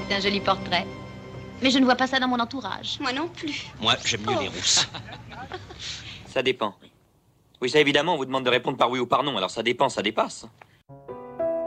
C'est un joli portrait. Mais je ne vois pas ça dans mon entourage. Moi non plus. Moi, j'aime mieux les rousses. Ça dépend. Oui, ça évidemment, on vous demande de répondre par oui ou par non, alors ça dépend, ça dépasse.